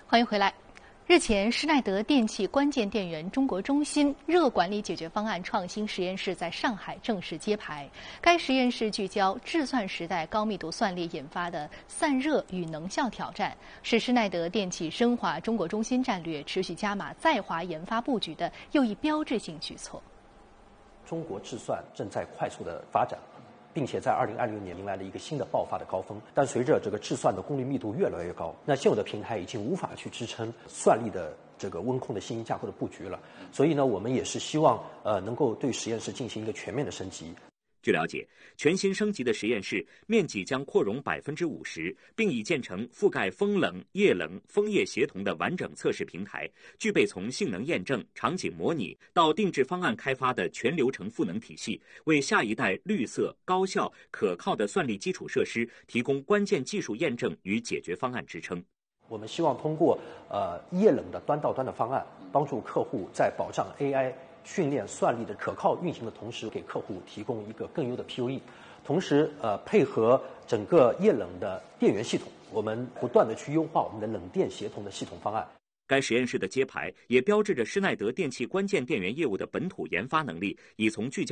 欢迎回来。日前，施耐德电气关键电源中国中心热管理解决方案创新实验室在上海正式揭牌。该实验室聚焦质算时代高密度算力引发的散热与能效挑战，是施耐德电气深化中国中心战略、持续加码在华研发布局的又一标志性举措。 中国质算正在快速的发展，并且在2026年迎来了一个新的爆发的高峰。但随着这个质算的功率密度越来越高，那现有的平台已经无法去支撑算力的这个温控的信息架构的布局了。所以呢，我们也是希望能够对实验室进行一个全面的升级。 据了解，全新升级的实验室面积将扩容50%，并已建成覆盖风冷、液冷、风液协同的完整测试平台，具备从性能验证、场景模拟到定制方案开发的全流程赋能体系，为下一代绿色、高效、可靠的算力基础设施提供关键技术验证与解决方案支撑。 我们希望通过液冷的端到端的方案，帮助客户在保障 AI训练算力的可靠运行的同时，给客户提供一个更优的 PUE。同时，配合整个液冷的电源系统，我们不断的去优化我们的冷电协同的系统方案。 该实验室的揭牌也标志着施耐德电气关键电源业务的本土研发能力已从聚焦